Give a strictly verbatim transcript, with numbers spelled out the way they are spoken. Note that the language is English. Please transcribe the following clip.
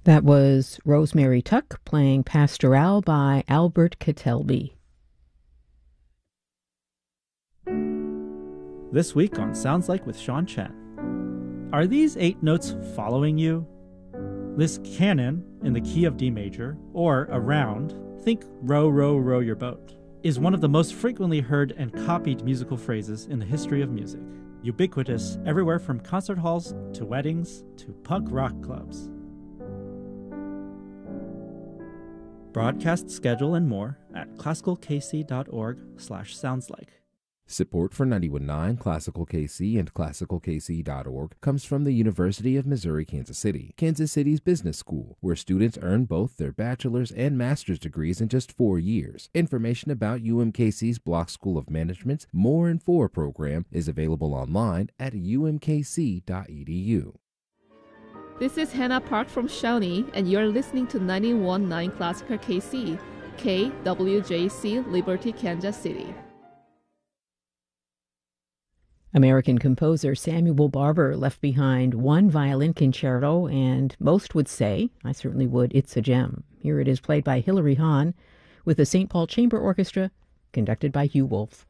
That was Rosemary Tuck playing Pastoral by Albert Kettelby. This week on Sounds Like with Sean Chen. Are these eight notes following you? This canon in the key of D major, or around, think row, row, row your boat, is one of the most frequently heard and copied musical phrases in the history of music. Ubiquitous everywhere from concert halls to weddings to punk rock clubs. Broadcast schedule and more at classicalkc.org slash soundslike. Support for ninety-one point nine Classical K C and classical k c dot org comes from the University of Missouri-Kansas City, Kansas City's business school, where students earn both their bachelor's and master's degrees in just four years. Information about U M K C's Block School of Management's More in Four program is available online at u m k c dot e d u. This is Hannah Park from Shawnee, and you're listening to ninety-one point nine Classical K C, K W J C, Liberty, Kansas City. American composer Samuel Barber left behind one violin concerto, and most would say, I certainly would, it's a gem. Here it is played by Hilary Hahn with the Saint Paul Chamber Orchestra, conducted by Hugh Wolf.